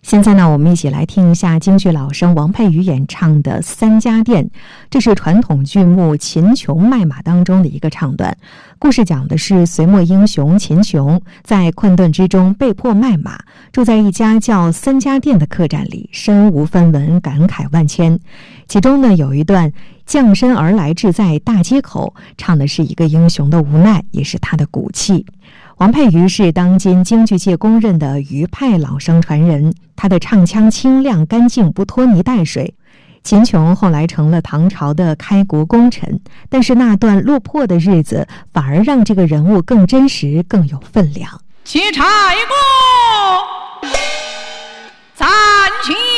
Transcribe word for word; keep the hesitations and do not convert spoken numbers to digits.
现在呢，我们一起来听一下京剧老生王佩瑜演唱的《三家店》，这是传统剧目《秦琼卖马》当中的一个唱段。故事讲的是隋末英雄秦琼在困顿之中被迫卖马，住在一家叫三家店的客栈里，身无分文，感慨万千。其中呢，有一段将身而来志在大街口，唱的是一个英雄的无奈，也是他的骨气。王佩瑜是当今京剧界公认的余派老生传人，他的唱腔清亮干净，不拖泥带水。秦琼后来成了唐朝的开国功臣，但是那段落魄的日子反而让这个人物更真实，更有分量。 七柴过，暂且